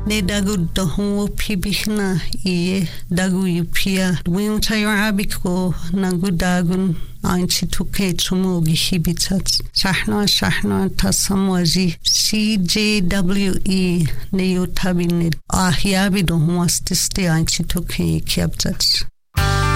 ne dagu dohu pibihna I dagu yupia wing tayo abiko nagu dagun ainchi tuke chumu gihibitat shahna tasamwaji CJWE ne yotabine ahyabi dohu astiste ainchi tuke kiabtat